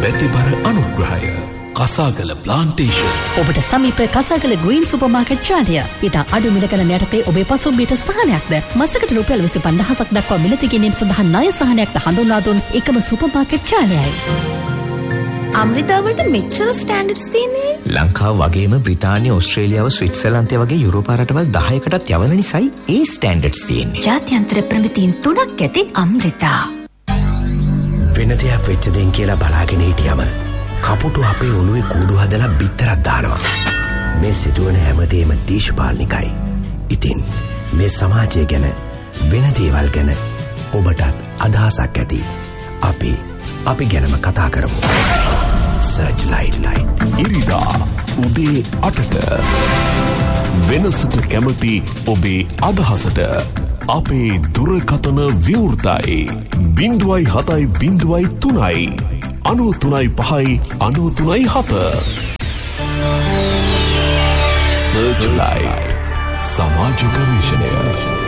බැතිබර අනුග්‍රහය කසාගල ප්ලාන්ටේෂන්. ඔබට සමීප කසාගල ග්‍රීන් සුපර්මාකට් ජාලය. ඉතා අඩු මිලකන යටතේ ඔබේ පසුම්බියට සහනයක්ද මසකට රුපියල් 25,000ක් දක්වා මිලදී ගැනීම සඳහා ණය සහනයක්ද හඳුන්වා දුන් එකම සුපර්මාකට් ජාලයයි. අමෘතාවලට මෙච්චර ස්ටෑන්ඩඩ්ස් තියෙන්නේ ලංකාව වගේම බ්‍රිතාන්‍ය ඕස්ට්‍රේලියාව ස්විට්සර්ලන්තය වගේ යුරෝපා රටවල් 10කටත් යවන නිසායි ඒ ස්ටෑන්ඩඩ්ස් තියෙන්නේ. ජාත්‍යන්තර ප්‍රමිතීන් 3ක් ඇති අමෘතා. වෙන දෙයක් වෙච්ච දෙන් කියලා බලාගෙන හිටියම කපුටු අපේ ඔළුවේ කූඩු හදලා බිත්තරක් දානවා. මේ සිදුවන හැමදේම දේශපාලනිකයි. ඉතින් මේ සමාජය ගැන වෙන දේවල් ගැන ඔබටත් අදහසක් ඇති. අපි ගැනම කතා කරමු. සර්ච්ලයිට් ලයිට්. ඉරිදා උදේ 8ට වෙනසට කැමති ඔබේ අදහසට අපේ දුරකථන විවෘතයි 0.7.3 93.5 සර්ච්ලයිට් සමාජ ගවේෂණය.